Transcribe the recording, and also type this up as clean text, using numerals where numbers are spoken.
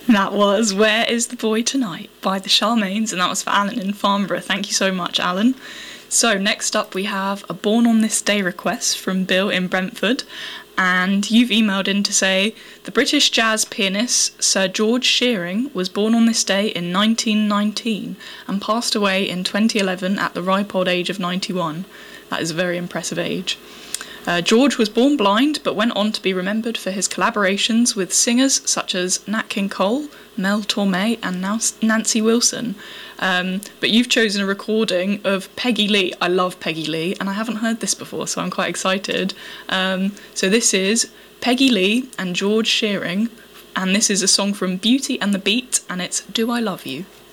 That was Where Is the Boy Tonight by the Charmaines, and that was for Alan in Farnborough. Thank you so much, Alan. So next up we have a Born on This Day request from Bill in Brentford, and you've emailed in to say, the British jazz pianist Sir George Shearing was born on this day in 1919 and passed away in 2011 at the ripe old age of 91. That is a very impressive age. George was born blind, but went on to be remembered for his collaborations with singers such as Nat King Cole, Mel Torme and Nancy Wilson. But you've chosen a recording of Peggy Lee. I love Peggy Lee, and I haven't heard this before, so I'm quite excited. So this is Peggy Lee and George Shearing, and this is a song from Beauty and the Beat, and it's Do I Love You?